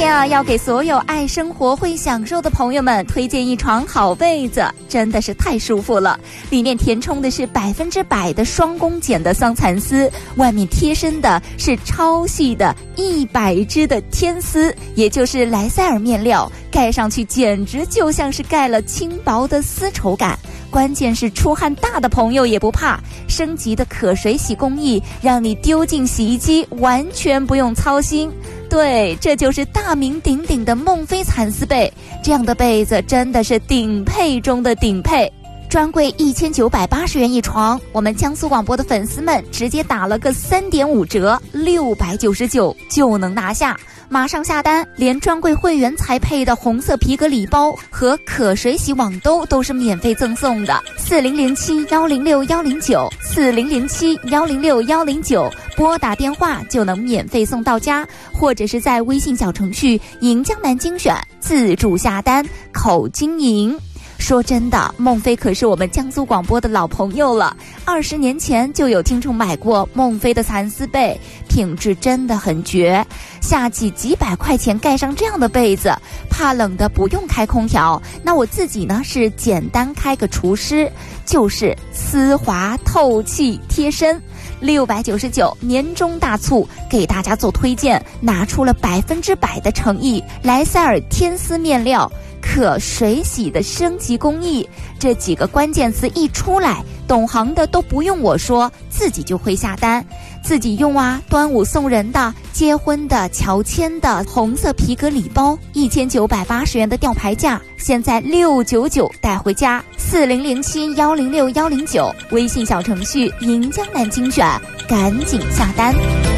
天啊，要给所有爱生活会享受的朋友们推荐一床好被子，真的是太舒服了。里面填充的是100%的双弓剪的桑蚕丝，外面贴身的是超细的100支的天丝，也就是莱塞尔面料，盖上去简直就像是盖了轻薄的丝绸感。关键是出汗大的朋友也不怕，升级的可水洗工艺让你丢进洗衣机完全不用操心。对，这就是大名鼎鼎的孟非蚕丝被，这样的被子真的是顶配中的顶配。专柜1980元一床，我们江苏广播的粉丝们直接打了个3.5折，699就能拿下。马上下单，连专柜会员才配的红色皮革礼包和可水洗网兜都是免费赠送的。4007106109，4007106109，拨打电话就能免费送到家，或者是在微信小程序银江南精选自助下单，口经营。说真的，孟非可是我们江苏广播的老朋友了，20年前就有听众买过孟非的蚕丝被，品质真的很绝。夏季几百块钱盖上这样的被子，怕冷的不用开空调，那我自己呢是简单开个除湿，就是丝滑透气贴身。699年终大促，给大家做推荐，拿出了100%的诚意，莱塞尔天丝面料，可水洗的升级工艺，这几个关键词一出来，懂行的都不用我说，自己就会下单，自己用啊。端午送人的、结婚的、乔迁的红色皮革礼包，1980元的吊牌价，现在699带回家。4007106109，微信小程序银江南精选，赶紧下单。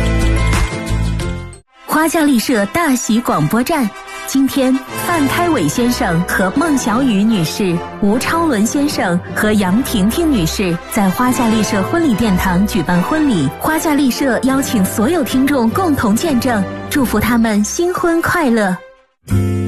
花架丽舍大喜广播站，今天范开伟先生和孟小雨女士、吴超伦先生和杨婷婷女士在花架丽舍婚礼殿堂举办婚礼，花架丽舍邀请所有听众共同见证，祝福他们新婚快乐。